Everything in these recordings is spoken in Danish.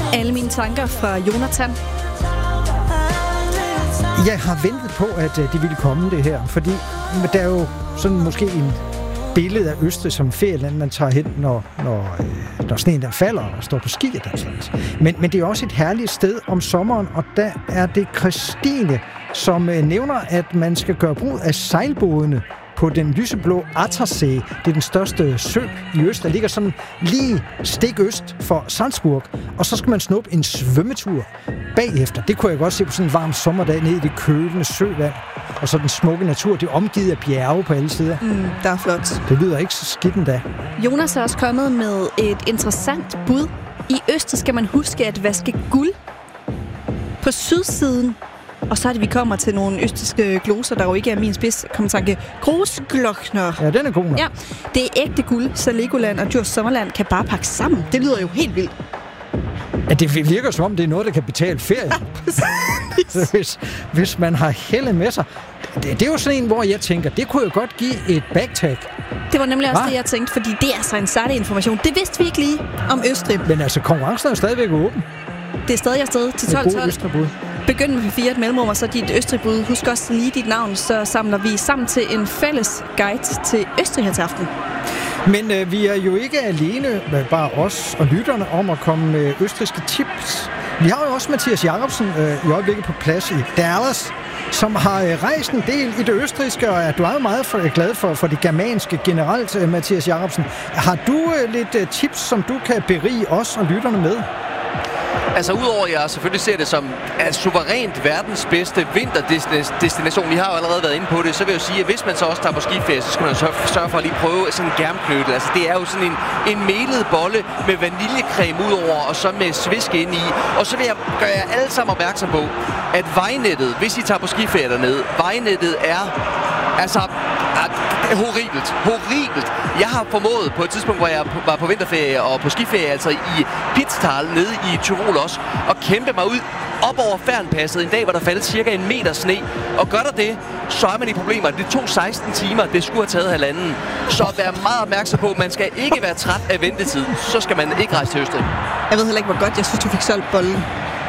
Alle mine tanker fra Jonathan. Jeg har ventet på, at de ville komme det her, fordi der er jo sådan måske en billede af Østrig som ferieland, man tager hen, når sneen der falder og står på ski og den slags. Men det er også et herligt sted om sommeren, og der er det Christine, som nævner, at man skal gøre brug af sejlbådene på den lyseblå Attersee. Det er den største sø i øst, der ligger sådan lige stik øst for Salzburg. Og så skal man snuppe en svømmetur bagefter. Det kunne jeg godt se på sådan en varm sommerdag nede i det kølende søvand. Og så den smukke natur, det er omgivet af bjerge på alle sider. Der er flot. Det lyder ikke så skidt endda. Jonas er også kommet med et interessant bud. I Østrig skal man huske at vaske guld på sydsiden. Og så er det, vi kommer til nogle østrigske gloser, der jo ikke er min spids kommentanke. Großglockner. Ja, den er god nok. Ja, det er ægte guld, så Legoland og Djurs Sommerland kan bare pakke sammen. Det lyder jo helt vildt. Ja, det virker som om, det er noget, der kan betale ferie. hvis man har helle med sig. Det er jo sådan en, hvor jeg tænker, det kunne jo godt give et backpack. Det var nemlig også det, jeg tænkte, fordi det er så en særlig information. Det vidste vi ikke lige om Østrig. Men altså, konkurrencen er jo stadigvæk åben. Det er stadig afsted til 12:12. Begynd med P4 et mellemrum, og så dit Østrig-bud. Husk også lige dit navn, så samler vi sammen til en fælles guide til Østrig her til aften. Men vi er jo ikke alene, bare os og lytterne, om at komme med østrigske tips. Vi har jo også Mathias Jacobsen i øjeblikket på plads i Dallas, som har rejst en del i det østrigske, og du er jo meget glad for det germanske generelt, Mathias Jacobsen. Har du lidt tips, som du kan berige os og lytterne med? Altså udover at jeg selvfølgelig ser det som suverænt verdens bedste vinterdestination, vi har jo allerede været inde på det, så vil jeg jo sige, at hvis man så også tager på skiferie, så skal man sørge for at lige prøve sådan en germknødel. Altså det er jo sådan en melet bolle med vaniljecreme udover, og så med svisk ind i. Og så vil jeg gøre jer alle sammen opmærksom på, at vejnettet, hvis I tager på skiferie dernede, vejnettet er altså horribelt. Jeg har formået på et tidspunkt, hvor jeg var på vinterferie og på skiferie, altså i Pitztal nede i Tyrol også, at kæmpe mig ud op over Fernpasset en dag, hvor der faldt cirka 1 meter sne. Og gør der det, så er man i problemer. Det tog 16 timer, det skulle have taget halvanden. Så vær meget opmærksom på, at man skal ikke være træt af ventetid. Så skal man ikke rejse til Østrig. Jeg ved heller ikke, hvor godt jeg synes, du fik solgt bollen.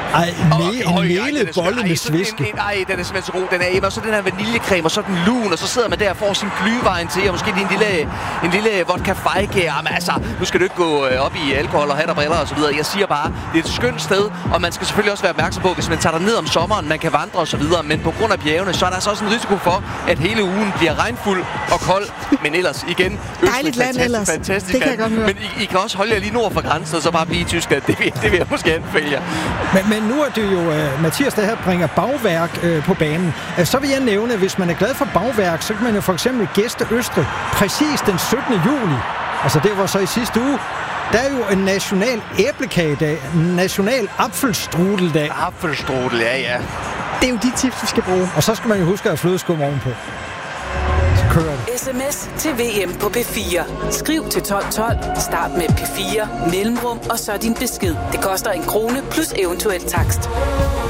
En melet bolle med sviske. Nej, den er simpelthen så god. Den er og så den her vaniljecreme, og så den lun, og så sidder man der og får sin glühwein til, og måske en lille vodka fejke. Jamen altså, nu skal du ikke gå op i alkohol og hat og briller og så videre. Jeg siger bare, det er et skønt sted, og man skal selvfølgelig også være opmærksom på, hvis man tager ned om sommeren, man kan vandre og så videre, men på grund af bjergene, så er der så også en risiko for, at hele ugen bliver regnfuld og kold. Men ellers igen, dejligt land ellers. Fantastisk det kan jeg godt høre. Men I kan også holde jer lige nord for grænsen, og så bare blive i Tyskland. Det vil jeg måske anbefale jer. Men nu er det jo Mathias, der her bringer bagværk på banen. Så vil jeg nævne, at hvis man er glad for bagværk, så kan man jo for eksempel gæste Østrig præcis den 17. juli. Altså det var så i sidste uge. Der er jo en national æblekagedag, en national apfelstrudeldag. Apfelstrudel, ja. Det er jo de tips, vi skal bruge. Og så skal man jo huske at have flødeskum ovenpå. SMS til VM på P4. Skriv til 1212, start med P4, mellemrum og så din besked. Det koster 1 krone plus eventuel takst.